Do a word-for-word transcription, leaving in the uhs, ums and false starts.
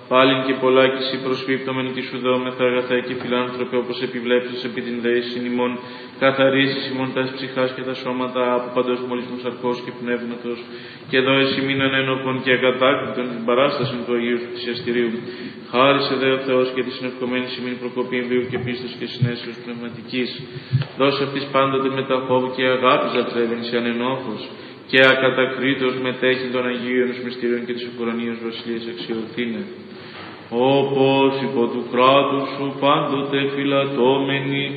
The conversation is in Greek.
πάλιν και πολλά κι εσύ προσφύπτομεν και σου δώμεθα αγαθά και φιλάνθρωπε, όπως επιβλέψεις επί την δέησιν ημών, καθαρίσεις ημών τας ψυχάς και τα σώματα από παντός μολυσμού σαρκός και πνεύματος, και εδώ εσύ μείναν ένοπον και ακατάκριτον την παράσταση του Αγίου σου θυσιαστηρίου. Χάρισε δε ο Θεός και τη συνευκομένη ημίν προκοπή εμβίου και πίστος και συνέσεως πνευματικής. Δώσε αυτής πάντοτε με τα φόβου και αγάπη ζατρεύειν σε ανενόχος, και ακατακρίτως μετέχει των Αγίων μυστηρίων και της ουρανίας βασιλείας αξιωθήνε. Όπως υπό του κράτους σου πάντοτε φυλατώμενοι